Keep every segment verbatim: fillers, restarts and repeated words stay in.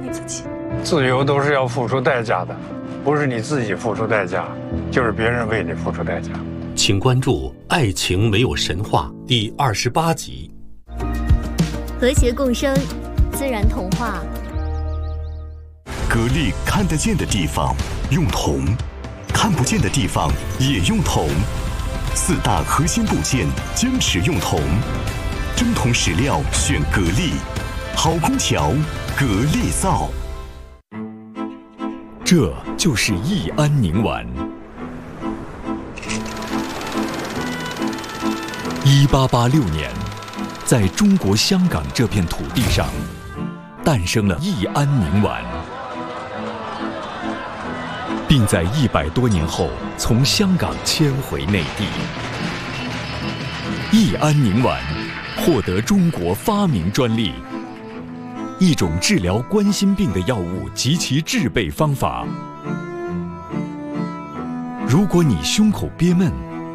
自己。 自由都是要付出代价的，不是你自己付出代价，就是别人为你付出代价。 请关注《爱情没有神话》第二十八集。 和谐共生，自然童话。 格力看得见的地方用铜，看不见的地方也用铜。四大核心部件坚持用铜，真铜实料选格力，好空调格力造。 这就是益安宁丸。一八八六年，在中国香港这片土地上，诞生了益安宁丸，并在一百多年后从香港迁回内地。益安宁丸获得中国发明专利，一种治疗冠心病的药物及其制备方法。如果你胸口憋闷、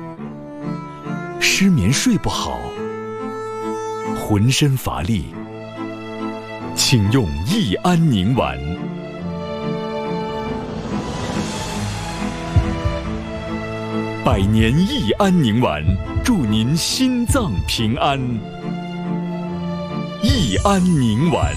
失眠睡不好、浑身乏力，请用益安宁丸。百年益安宁丸，祝您心脏平安。益安宁丸。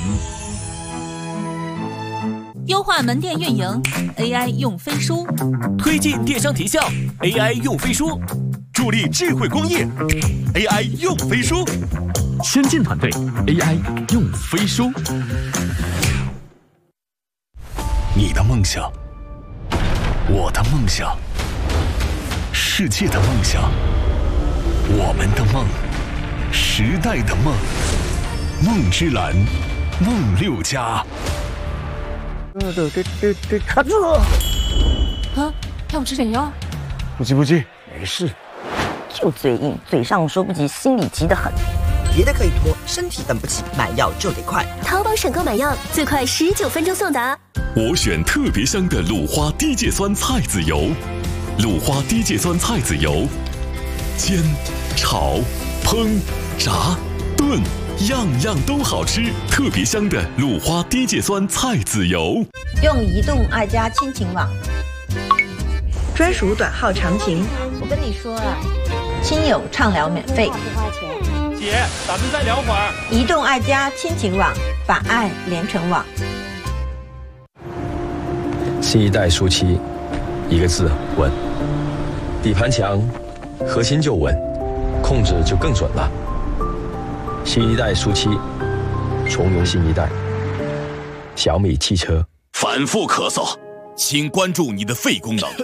优化门店运营 ，A I 用飞书； 推进电商提效 ，A I 用飞书；助力智慧工业 ，A I 用飞书； 先进团队 A I 用飞书。 你的梦想，我的梦想，世界的梦想，我们的梦，时代的梦。梦之蓝，梦六家。 对对对对对，卡住！ 啊，要我吃点药？ 不急不急，没事。 就嘴硬，嘴上说不急，心里急得很。 别的可以拖，身体等不起，买药就得快。 淘宝省购买药最快十九分钟送达。 我选特别香的鲁花低芥酸菜籽油，鲁花低芥酸菜籽油，煎、炒、烹、炸、炖。样样都好吃，特别香的鲁花低芥酸菜籽油。 用移动爱家亲情网， 专属短号长情。 我跟你说了，亲友畅聊免费。 姐，咱们再聊会儿。 移动爱家亲情网，把爱连成网。 新一代舒七，一个字稳。底盘强，核心就稳，控制就更准了。新一代舒七，从容新一代。小米汽车。 反复咳嗽，请关注你的肺功能。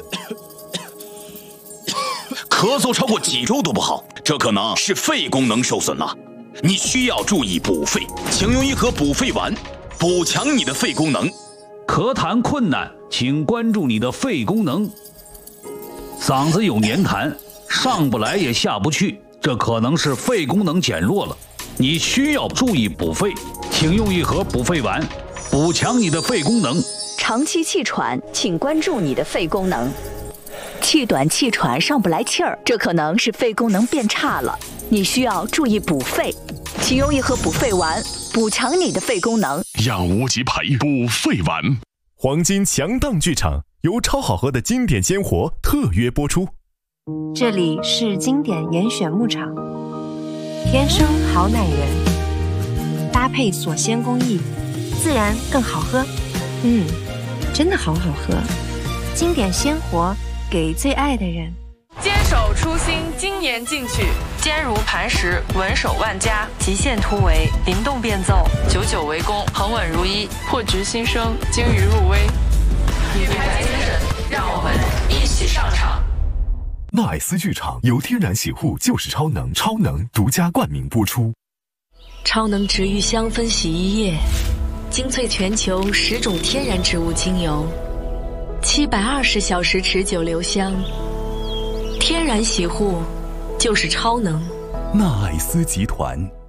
咳嗽超过几周都不好，这可能是肺功能受损了。你需要注意补肺，请用一盒补肺丸，补强你的肺功能。 咳痰困难，请关注你的肺功能。嗓子有黏痰，上不来也下不去，这可能是肺功能减弱了。你需要注意补肺，请用一盒补肺丸，补强你的肺功能。 长期气喘，请关注你的肺功能。气短气喘上不来气儿，这可能是肺功能变差了，你需要注意补肺，请用一盒补肺丸，补强你的肺功能。 养无极培补肺丸。 黄金强档剧场由超好喝的经典鲜活特约播出。 这里是经典严选牧场。天生好奶源，搭配锁鲜工艺，自然更好喝。嗯，真的好好喝。经典鲜活，给最爱的人。 坚守初心，精研进取，坚如磐石，稳守万家，极限突围，灵动变奏，久久为功，恒稳如一，破局新生，精于入微。女排精神，让我们一起上场。 纳爱斯剧场由天然洗护就是超能，超能独家冠名播出。 超能植育香氛洗衣液，精粹全球十种天然植物精油，七百二十小时持久留香。天然洗护就是超能。 纳爱斯集团。